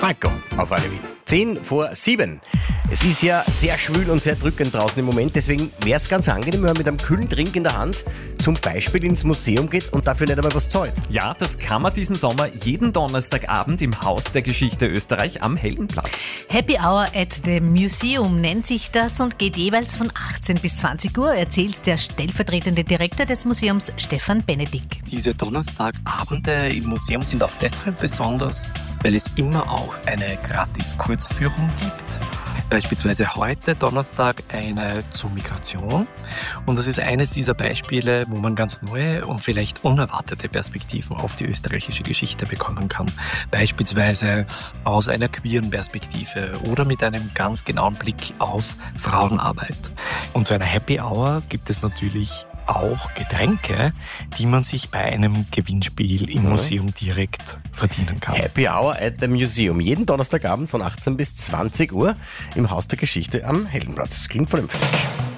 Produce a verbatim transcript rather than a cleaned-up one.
Falco auf Radio Wien. zehn vor sieben. Es ist ja sehr schwül und sehr drückend draußen im Moment, deswegen wäre es ganz angenehm, wenn man mit einem kühlen Drink in der Hand zum Beispiel ins Museum geht und dafür nicht einmal was zahlt. Ja, das kann man diesen Sommer jeden Donnerstagabend im Haus der Geschichte Österreich am Heldenplatz. Happy Hour at the Museum nennt sich das und geht jeweils von achtzehn bis zwanzig Uhr, erzählt der stellvertretende Direktor des Museums, Stefan Benedick. Diese Donnerstagabende im Museum sind auch deshalb besonders, weil es immer auch eine Gratis-Kurzführung gibt. Beispielsweise heute Donnerstag eine zur Migration. Und das ist eines dieser Beispiele, wo man ganz neue und vielleicht unerwartete Perspektiven auf die österreichische Geschichte bekommen kann. Beispielsweise aus einer queeren Perspektive oder mit einem ganz genauen Blick auf Frauenarbeit. Und zu einer Happy Hour gibt es natürlich auch Getränke, die man sich bei einem Gewinnspiel im Museum direkt verdienen kann. Happy Hour at the Museum. Jeden Donnerstagabend von achtzehn bis zwanzig Uhr im Haus der Geschichte am Heldenplatz. Klingt vernünftig.